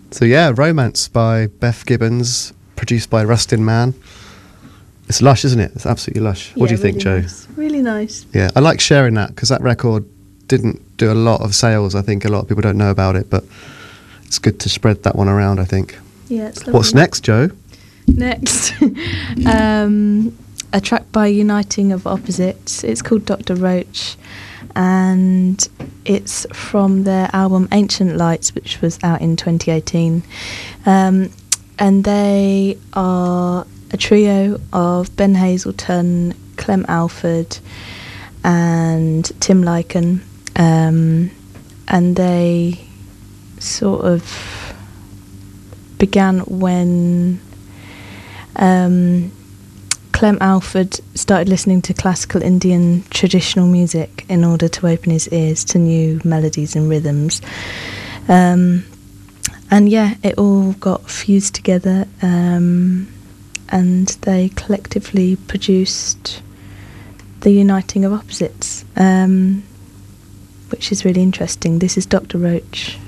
So yeah, Romance by Beth Gibbons, produced by Rustin Mann. It's lush, isn't it? It's absolutely lush. What do you think, really Jo? Nice. Really nice. Yeah, I like sharing that because that record didn't do a lot of sales. I think a lot of people don't know about it, but it's good to spread that one around, I think. Yeah, it's lovely. What's next, Jo? Next, a track by Uniting of Opposites. It's called Dr. Roach, and it's from their album Ancient Lights, which was out in 2018. And they are a trio of Ben Hazelton, Clem Alford, and Tim Lycan. And they sort of began when Clem Alford started listening to classical Indian traditional music in order to open his ears to new melodies and rhythms. And yeah, it all got fused together, and they collectively produced the Uniting of Opposites, which is really interesting. This is Dr. Roach.